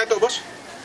to, boss?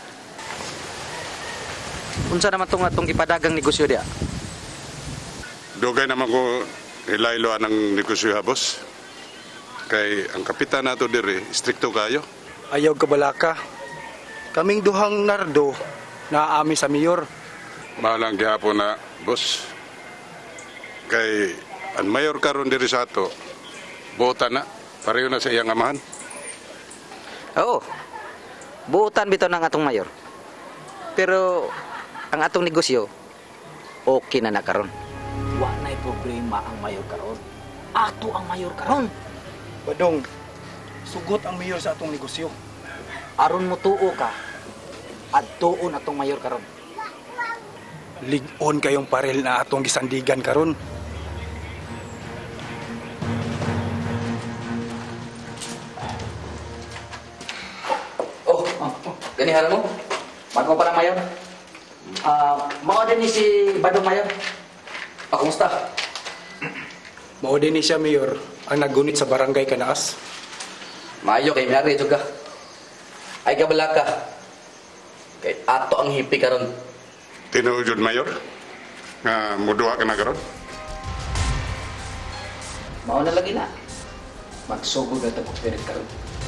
Unsa naman atong ipadagang negosyo diya? Dugay naman ko ilayloan ng negosyo, ha, boss. Kay ang kapitan nato diri, stricto kayo. Ayaw ka balaka. Kaming duhang nardo na aami sa mayor. Mahalang gihapon na, boss. Kay ang mayor karon diri sa ato, bota na. Pareho na sa iyang amahan. Oo. Buutan bitaw ng atong mayor. Pero ang atong negosyo okay na karon. Wa na'y problema ang mayor karon. Ato ang mayor karon. Badong, sugot ang mayor sa atong negosyo. Aron mo tuo ka. Adtuon atong mayor karon. Ligon kayong parel na atong gisandigan karon. Ganihan mo? Bago pa lang mayor. Mao din ni si Badong Mayor. Kumusta? Mao din ni siya mayor ang naggunit sa barangay Kanaas. Maayo kay Mary juga. Ay kabalaka. Kay ato ang hipi karon. Tinuod jud mayor nga muduha ka na karon. Mao na lagi na. Magsugod na tapos pirit karon.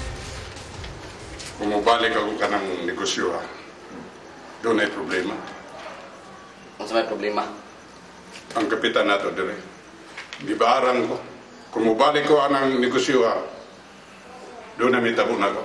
Kung mabalik ako ka ng negosyo, ha, doon ay problema. Unsa may problema? Ang kapitan nato dire. Gibaaran ko. Kung mabalik ko ang negosyo, ha, doon na may tabo na ko.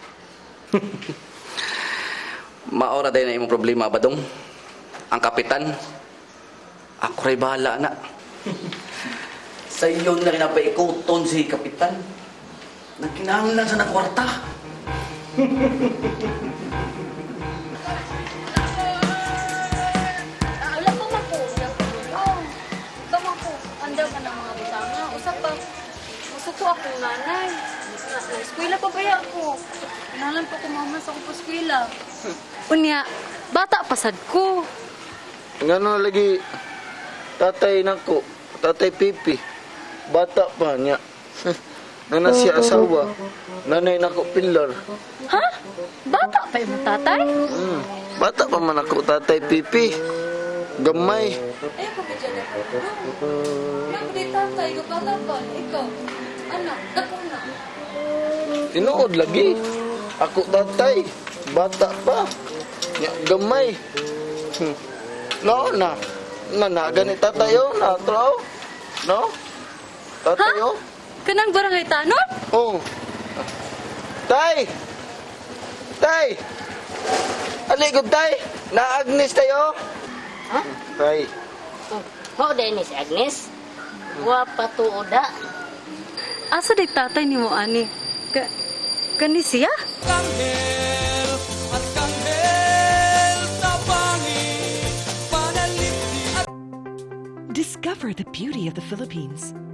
Maora din na imong problema, Badong. Ang kapitan, ako rin bahala na. Sa iyo na rin napaikuton si kapitan. Nagkinahanglan sa nakwarta. Alam mo man po, tama po, andar ka ng mga butanga. Usap pa, masuko akong nanay. Eskwela pa ba ako? Pinalan po ko mama sa akong eskwela. Unya, bata pasad ko. Ngano lagi tatay nako, tatay pipi. Bata pa niya. Nana siya asawa. Nanay nako pilar. Ha? Bata pa yung tatay? Bata pa man ako tatay pipi. Gamay. Eh, pabidyan ako. Yung di tatay, bata pa. Ikaw, anak, dako na. Tinuod lagi. Ako tatay. Bata pa. Nya gamay. No na. Nana gani tatay oh, na tro. No? Tatay oh. Kanang barangay tanod? Oh. Tay! Tay! Aligod, tay! Na-Agnes tayo? Ha? Tay. Mao din ni si Agnes. Wa patuoda. Asa di tatay ni mo, ani? Kani siya? Discover the beauty of the Philippines.